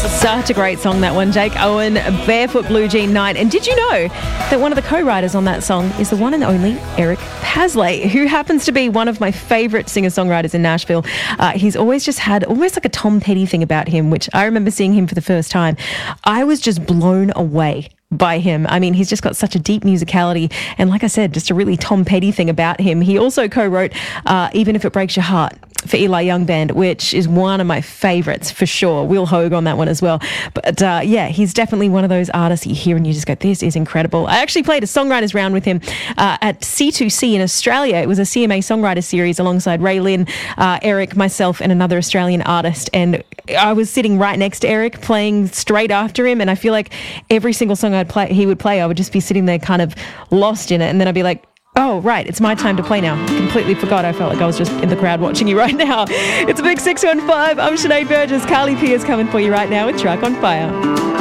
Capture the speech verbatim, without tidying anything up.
Such a great song, that one. Jake Owen, Barefoot Blue Jean Night. And did you know that one of the co-writers on that song is the one and only Eric Paslay, who happens to be one of my favourite singer-songwriters in Nashville. Uh, he's always just had almost like a Tom Petty thing about him, which I remember seeing him for the first time. I was just blown away by him. I mean, he's just got such a deep musicality, and like I said, just a really Tom Petty thing about him. He also co-wrote uh, Even If It Breaks Your Heart for Eli Young Band, which is one of my favourites for sure. Will Hogue on that one as well. But uh, yeah, he's definitely one of those artists you hear and you just go, this is incredible. I actually played a songwriters round with him uh, at C two C in Australia. It was a C M A songwriter series alongside Ray Lynn, uh, Eric, myself and another Australian artist. And I was sitting right next to Eric playing straight after him, and I feel like every single song I'd play, he would play, I would just be sitting there kind of lost in it, and then I'd be like, oh, right, it's my time to play now. Completely forgot. I felt like I was just in the crowd watching you right now. It's a big six one five. I'm Sinead Burgess. Carly Pearce coming for you right now with Truck on Fire.